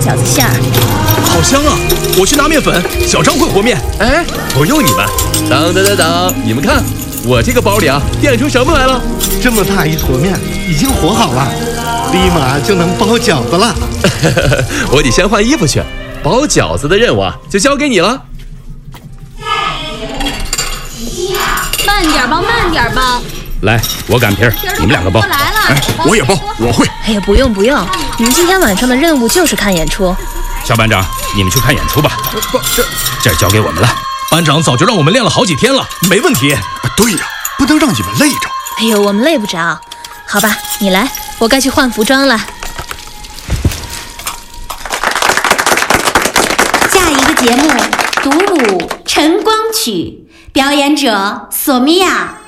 饺子馅儿。 好香啊！我去拿面粉，小张会和面。 哎，不用你们。等，你们看，我这个包里啊，变出什么来了？ 这么大一坨面，已经和好了，立马就能包饺子了。 我得先换衣服去，包饺子的任务啊，就交给你了。 慢点包，慢点包。 来，我擀皮儿，你们两个包。 来了， 哎，我也包，我会。 哎呀，不用，你们今天晚上的任务就是看演出。 小班长，你们去看演出吧。这交给我们了。班长早就让我们练了好几天了，没问题。 对呀，不能让你们累着。 哎呦，我们累不着。好吧，你来，我该去换服装了。 下一个节目《独舞晨光曲》，表演者索米娅。